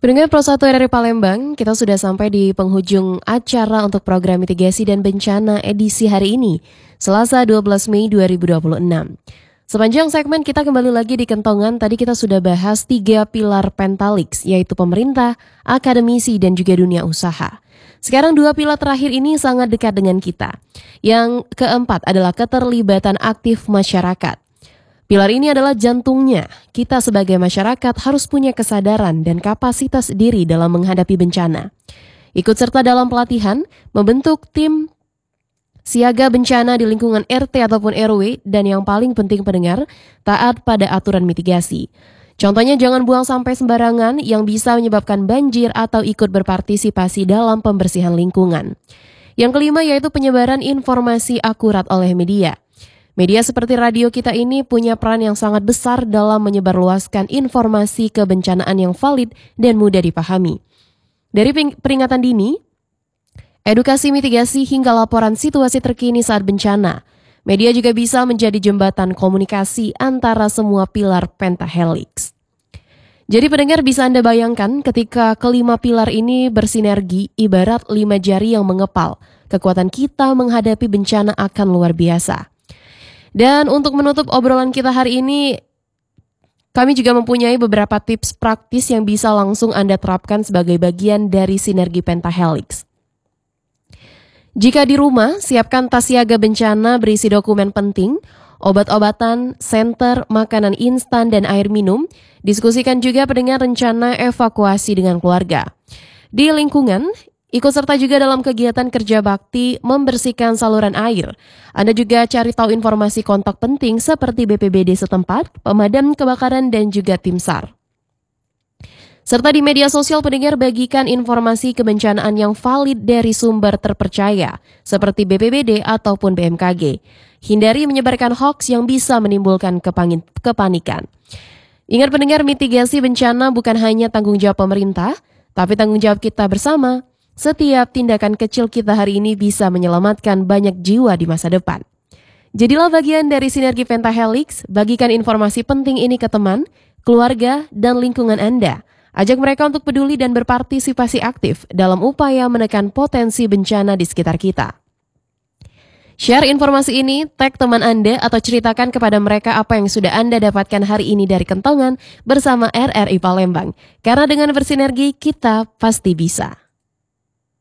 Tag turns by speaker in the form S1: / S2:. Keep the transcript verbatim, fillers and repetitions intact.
S1: Pendengar Pro satu R R I Palembang, kita sudah sampai di penghujung acara untuk program mitigasi dan bencana edisi hari ini, Selasa dua belas Mei dua ribu dua puluh enam. Sepanjang segmen kita kembali lagi di Kentongan, tadi kita sudah bahas tiga pilar Pentalix, yaitu pemerintah, akademisi, dan juga dunia usaha. Sekarang dua pilar terakhir ini sangat dekat dengan kita. Yang keempat adalah keterlibatan aktif masyarakat. Pilar ini adalah jantungnya. Kita sebagai masyarakat harus punya kesadaran dan kapasitas diri dalam menghadapi bencana. Ikut serta dalam pelatihan, membentuk tim siaga bencana di lingkungan R T ataupun R W, dan yang paling penting pendengar, taat pada aturan mitigasi. Contohnya jangan buang sampah sembarangan yang bisa menyebabkan banjir atau ikut berpartisipasi dalam pembersihan lingkungan. Yang kelima yaitu penyebaran informasi akurat oleh media. Media seperti radio kita ini punya peran yang sangat besar dalam menyebarluaskan informasi kebencanaan yang valid dan mudah dipahami. Dari peringatan dini, edukasi mitigasi hingga laporan situasi terkini saat bencana, media juga bisa menjadi jembatan komunikasi antara semua pilar pentahelix. Jadi pendengar bisa Anda bayangkan ketika kelima pilar ini bersinergi ibarat lima jari yang mengepal, kekuatan kita menghadapi bencana akan luar biasa. Dan untuk menutup obrolan kita hari ini, kami juga mempunyai beberapa tips praktis yang bisa langsung Anda terapkan sebagai bagian dari sinergi pentahelix. Jika di rumah, siapkan tas siaga bencana berisi dokumen penting, obat-obatan, senter, makanan instan, dan air minum. Diskusikan juga pendengar rencana evakuasi dengan keluarga. Di lingkungan, ikut serta juga dalam kegiatan kerja bakti membersihkan saluran air. Anda juga cari tahu informasi kontak penting seperti B P B D setempat, pemadam kebakaran, dan juga tim S A R. Serta di media sosial pendengar bagikan informasi kebencanaan yang valid dari sumber terpercaya seperti B P B D ataupun B M K G. Hindari menyebarkan hoaks yang bisa menimbulkan kepangin, kepanikan. Ingat pendengar, mitigasi bencana bukan hanya tanggung jawab pemerintah, tapi tanggung jawab kita bersama. Setiap tindakan kecil kita hari ini bisa menyelamatkan banyak jiwa di masa depan. Jadilah bagian dari sinergi pentahelix, bagikan informasi penting ini ke teman, keluarga, dan lingkungan Anda. Ajak mereka untuk peduli dan berpartisipasi aktif dalam upaya menekan potensi bencana di sekitar kita. Share informasi ini, tag teman Anda atau ceritakan kepada mereka apa yang sudah Anda dapatkan hari ini dari Kentongan bersama R R I Palembang. Karena dengan bersinergi, kita pasti bisa.